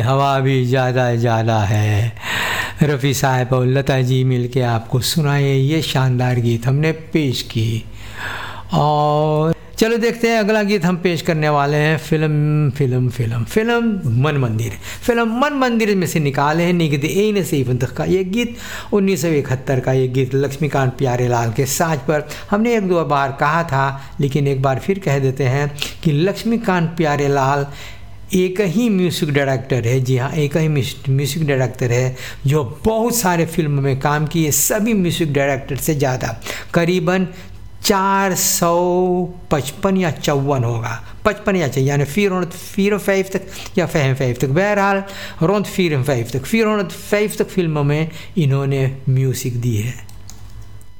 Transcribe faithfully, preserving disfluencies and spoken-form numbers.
हवा भी ज़्यादा ज़्यादा है। रफ़ी साहब और लता जी मिलके आपको सुनाए ये शानदार गीत हमने पेश की। और चलो देखते हैं अगला गीत हम पेश करने वाले हैं। फिल्म फिल्म फिल्म फिल्म मन मंदिर। फिल्म मन मंदिर में से निकाले हैं निगद ए नसीब तक का ये गीत। उन्नीस सौ इकहत्तर का ये गीत लक्ष्मीकांत प्यारेलाल के साज पर। हमने एक दो बार कहा था लेकिन एक बार फिर कह देते हैं कि लक्ष्मीकांत प्यारेलाल एक ही म्यूज़िक डायरेक्टर है। जी हाँ, एक ही म्यूज़िक डायरेक्टर है जो बहुत सारे फिल्म में काम किए। सभी म्यूज़िक डायरेक्टर से ज़्यादा करीबन चार सौ पचपन या चौवन होगा, पचपन या चाहिए यानी फिर रोन फिर फाइव तक या फहम फाइव तक, बहरहाल रोन फिर फाइव तक फिर रोन फाइव तक फिल्मों में इन्होंने म्यूज़िक दी है।